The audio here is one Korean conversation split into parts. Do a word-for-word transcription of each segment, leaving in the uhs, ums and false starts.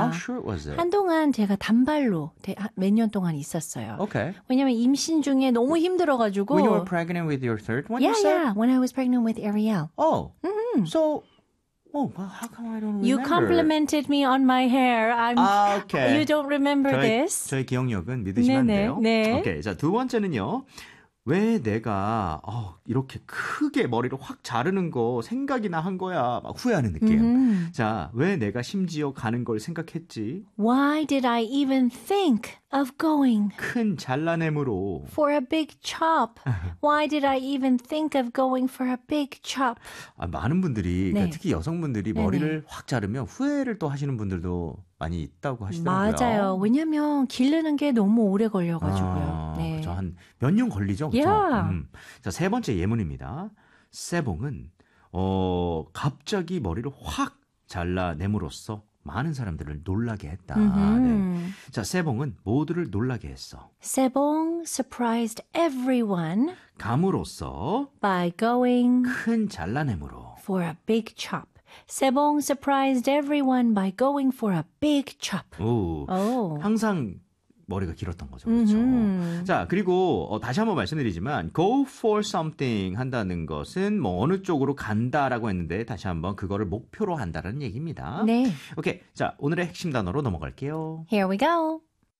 How short was it? 한동안 제가 단발로 몇 년 동안 있었어요. Okay. 왜냐면 임신 중에 너무 힘들어가지고. When you were pregnant with your third one, yeah, you said? yeah. When I was pregnant with Ariel. Oh, Mm-hmm. so, oh, well, how come I don't remember? You complimented me on my hair. I'm, 아, okay. You don't remember 저희, this? 저희 기억력은 믿으시면 안 돼요. 네. 오케이, 자, 두 번째는요. 왜 내가 어, 이렇게 크게 머리를 확 자르는 거 생각이나 한 거야. 막 후회하는 느낌. Mm-hmm. 자, 왜 내가 심지어 가는 걸 생각했지? Why did I even think of going 큰 잘라냄으로. for a big chop? Why did I even think of going for a big chop? 아, 많은 분들이, 네. 그러니까 특히 여성분들이 네네. 머리를 확 자르면 후회를 또 하시는 분들도 많이 있다고 하시더라고요. 맞아요. 왜냐면 기르는 게 너무 오래 걸려가지고요. 아, 네. 그렇죠. 한 몇 년 걸리죠. 그렇죠? Yeah. 음. 자, 세 번째 예문입니다. 세봉은 어, 갑자기 머리를 확 잘라냄으로써 많은 사람들을 놀라게 했다. 네. 자, 세봉은 모두를 놀라게 했어. 세봉 surprised everyone 감으로써 by going 큰 잘라냄으로. for a big chop. 세봉 surprised everyone by going for a big chop. 오, 오. 항상 머리가 길었던 거죠. 그렇죠. 음흠. 자, 그리고 어, 다시 한번 말씀드리지만 go for something 한다는 것은 뭐 어느 쪽으로 간다라고 했는데 다시 한번 그거를 목표로 한다는 얘기입니다. 네. 오케이. 자, 오늘의 핵심 단어로 넘어갈게요. Here we go.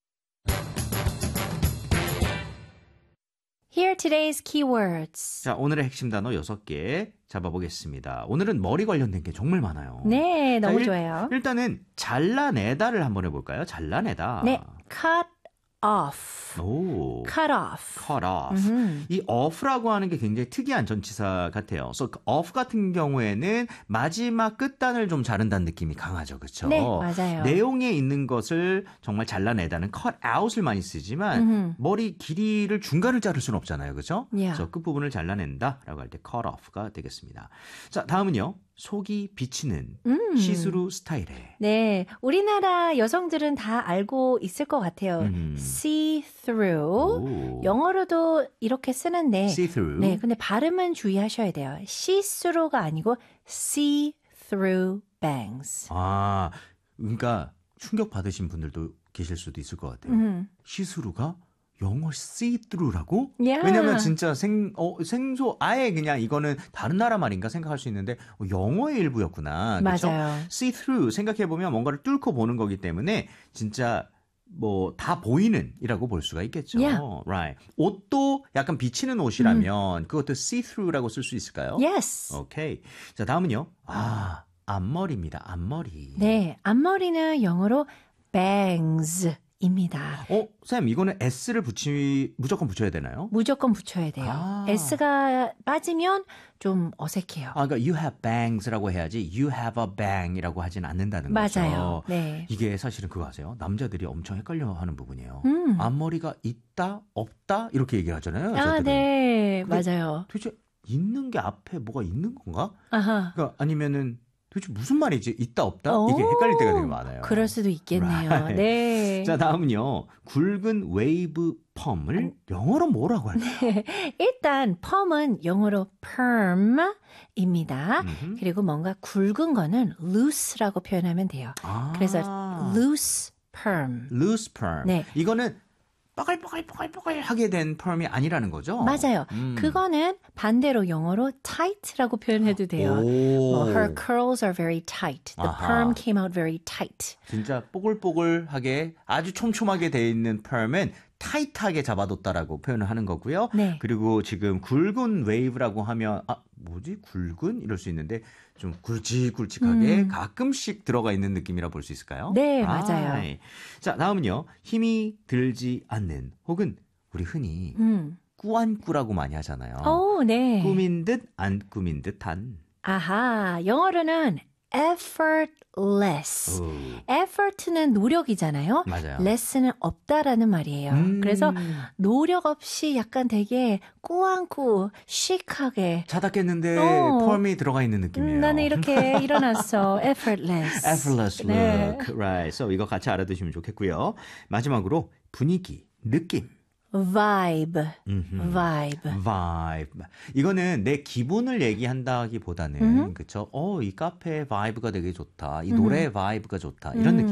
Here are today's keywords. 자, 오늘의 핵심 단어 여섯 개 잡아보겠습니다. 오늘은 머리 관련된 게 정말 많아요. 네, 자, 너무 일, 좋아요. 일단은 잘라내다를 한번 해볼까요? 잘라내다. 네, cut off. 오, cut off. cut off. 음흠. 이 off라고 하는 게 굉장히 특이한 전치사 같아요. So, off 같은 경우에는 마지막 끝단을 좀 자른다는 느낌이 강하죠. 그렇죠? 네, 맞아요. 내용에 있는 것을 정말 잘라내다는 cut out을 많이 쓰지만 음흠. 머리 길이를 중간을 자를 수는 없잖아요. 그렇죠? Yeah. 그래서 끝부분을 잘라낸다라고 할 때 cut off가 되겠습니다. 자, 다음은요. 속이 비치는 음. 시스루 스타일에. 네, 우리나라 여성들은 다 알고 있을 것 같아요. 음. see through. 오. 영어로도 이렇게 쓰는데 see through. 네, 근데 발음은 주의하셔야 돼요. see-through가 아니고 see through bangs. 아, 그러니까 충격 받으신 분들도 계실 수도 있을 것 같아요. 음. 시스루가 영어 see-through라고? Yeah. 왜냐면 진짜 생, 어, 생소, 아예 그냥 이거는 다른 나라 말인가 생각할 수 있는데 어, 영어의 일부였구나. 그렇죠? 맞아요. see-through 생각해보면 뭔가를 뚫고 보는 거기 때문에 진짜 뭐 다 보이는 이라고 볼 수가 있겠죠. Yeah. Right. 옷도 약간 비치는 옷이라면 음. 그것도 see-through라고 쓸 수 있을까요? Yes. 오케이. 자, 다음은요. 아, 앞머리입니다. 앞머리. 네, 앞머리는 영어로 bangs. 입니다. 어, 쌤, 이거는 S를 붙이, 무조건 붙여야 되나요? 무조건 붙여야 돼요. 아. S가 빠지면 좀 어색해요. 아, 그러니까 you have bangs라고 해야지 you have a bang이라고 하진 않는다는 맞아요. 거죠. 네. 이게 사실은 그거 아세요? 남자들이 엄청 헷갈려하는 부분이에요. 음. 앞머리가 있다, 없다 이렇게 얘기하잖아요. 아, 여자들은. 네, 근데 맞아요. 도대체 있는 게 앞에 뭐가 있는 건가? 아하. 그러니까 아니면은 도대체 무슨 말이지? 있다, 없다? 오, 이게 헷갈릴 때가 되게 많아요. 그럴 수도 있겠네요. Right. 네. 자, 다음은요. 굵은 웨이브 펌을 영어로 뭐라고 할까요? 일단 펌은 영어로 perm입니다. 음흠. 그리고 뭔가 굵은 거는 loose라고 표현하면 돼요. 아. 그래서 loose perm. loose perm. 네. 이거는 뽀글뽀글뽀글뽀글하게 된 펌이 아니라는 거죠? 맞아요. 음. 그거는 반대로 영어로 tight라고 표현해도 돼요. 뭐, her curls are very tight. The 아하. perm came out very tight. 진짜 뽀글뽀글하게 아주 촘촘하게 돼 있는 펌은 타이트하게 잡아뒀다라고 표현을 하는 거고요. 네. 그리고 지금 굵은 웨이브라고 하면 아 뭐지 굵은 이럴 수 있는데 좀 굵직굵직하게 음. 가끔씩 들어가 있는 느낌이라 볼 수 있을까요? 네, 맞아요. 아이. 자, 다음은요. 힘이 들지 않는 혹은 우리 흔히 음. 꾸안꾸라고 많이 하잖아요. 오, 네. 꾸민 듯 안 꾸민 듯한. 아하, 영어로는 effortless. 오. effort는 노력이잖아요. 맞아요. less는 없다라는 말이에요. 음. 그래서 노력 없이 약간 되게 꾸안꾸, 시크하게 자다 깼는데 어. 펌이 들어가 있는 느낌이에요. 음, 나는 이렇게 일어났어. effortless. Effortless 네. look. Right. So 이거 같이 알아두시면 좋겠고요. 마지막으로 분위기, 느낌. vibe. 음흠. vibe. vibe. 이거는 내 기분을 얘기한다기보다는 음. 그쵸? 어, 이 카페의 vibe가 되게 좋다. 이 노래의 vibe가 좋다. 이런 음.